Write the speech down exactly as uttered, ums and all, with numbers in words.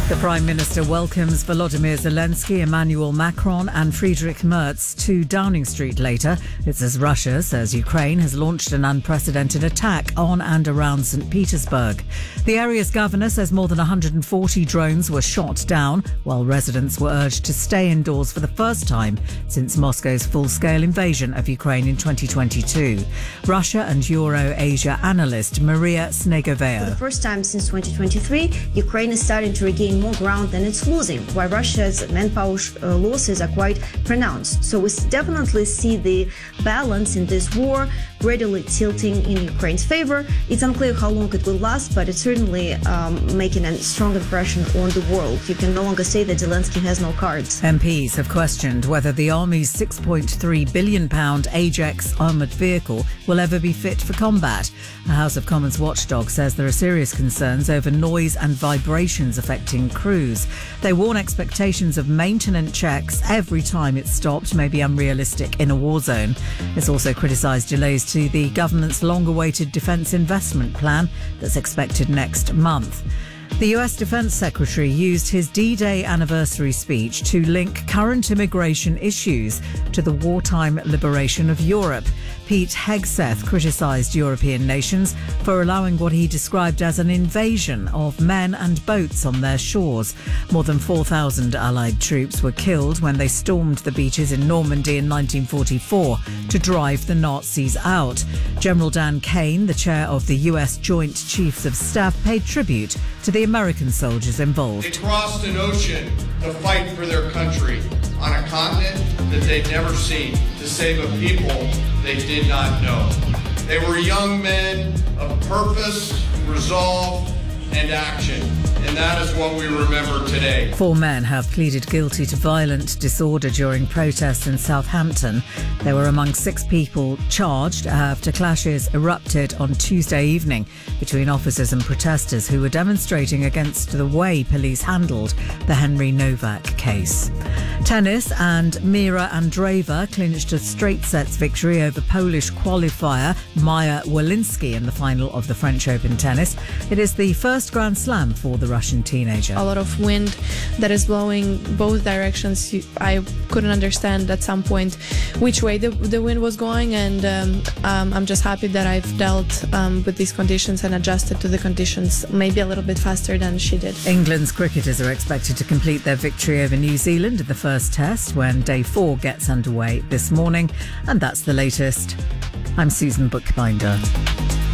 The Prime Minister welcomes Volodymyr Zelensky, Emmanuel Macron and Friedrich Merz to Downing Street later. It's as Russia says Ukraine has launched an unprecedented attack on and around Saint Petersburg. The area's governor says more than one hundred forty drones were shot down, while residents were urged to stay indoors for the first time since Moscow's full-scale invasion of Ukraine in twenty twenty-two. Russia and Euro-Asia analyst Maria Snegovaya. For the first time since twenty twenty-three, Ukraine is starting to regain more ground than it's losing, while Russia's manpower uh, losses are quite pronounced. So we definitely see the balance in this war gradually tilting in Ukraine's favor. It's unclear how long it will last, but it's certainly um, making a strong impression on the world. You can no longer say that Zelensky has no cards. M Ps have questioned whether the Army's six point three billion pounds Ajax armoured vehicle will ever be fit for combat. A House of Commons watchdog says there are serious concerns over noise and vibrations affecting crews. They warn expectations of maintenance checks every time it's stopped may be unrealistic in a war zone. It's also criticised delays to the government's long-awaited defence investment plan that's expected next month. The U S Defence Secretary used his D-Day anniversary speech to link current immigration issues to the wartime liberation of Europe. Pete Hegseth criticised European nations for allowing what he described as an invasion of men and boats on their shores. More than four thousand Allied troops were killed when they stormed the beaches in Normandy in nineteen forty-four to drive the Nazis out. General Dan Kane, the chair of the U S Joint Chiefs of Staff, paid tribute to the American soldiers involved. They crossed an ocean to fight for their country on a continent that they'd never seen, to save a people they did not know. They were young men of purpose, resolve, and action. And that is what we remember today. Four men have pleaded guilty to violent disorder during protests in Southampton. They were among six people charged after clashes erupted on Tuesday evening between officers and protesters who were demonstrating against the way police handled the Henry Novak case. Tennis, and Mira Andreeva clinched a straight sets victory over Polish qualifier Maja Walinski in the final of the French Open tennis. It is the first Grand Slam for the Russian teenager. A lot of wind that is blowing both directions. I couldn't understand at some point which way the, the wind was going, and um, um, I'm just happy that I've dealt um, with these conditions and adjusted to the conditions maybe a little bit faster than she did. England's cricketers are expected to complete their victory over New Zealand in the first test when day four gets underway this morning. And that's the latest. I'm Susan Bookbinder.